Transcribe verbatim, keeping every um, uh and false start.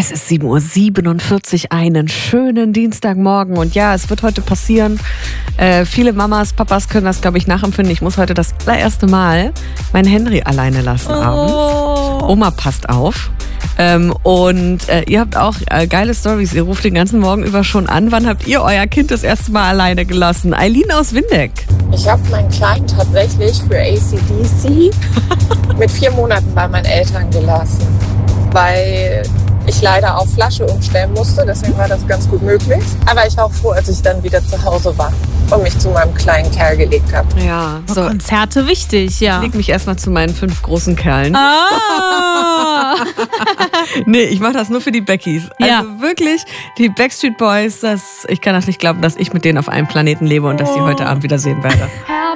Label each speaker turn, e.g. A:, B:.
A: Es ist sieben Uhr siebenundvierzig, einen schönen Dienstagmorgen. Und ja, es wird heute passieren. Äh, viele Mamas, Papas können das, glaube ich, nachempfinden. Ich muss heute das allererste Mal meinen Henry alleine lassen
B: Oh.
A: abends. Oma passt auf. Ähm, und äh, ihr habt auch äh, geile Storys. Ihr ruft den ganzen Morgen über schon an. Wann habt ihr euer Kind das erste Mal alleine gelassen? Eileen aus Windeck.
C: Ich habe meinen Kleinen tatsächlich für A C D C mit vier Monaten bei meinen Eltern gelassen, weil ich leider auf Flasche umstellen musste. Deswegen war das ganz gut möglich. Aber ich war auch froh, als ich dann wieder zu Hause war und mich zu meinem kleinen Kerl gelegt habe.
A: Ja,
B: So.
A: so.
B: Konzerte wichtig, ja.
A: Ich leg mich erstmal zu meinen fünf großen Kerlen.
B: Ah.
A: Nee, ich mache das nur für die Beckys. Also
B: Ja.
A: wirklich, die Backstreet Boys, das, ich kann das nicht glauben, dass ich mit denen auf einem Planeten lebe und dass ich sie heute Abend wieder sehen werde.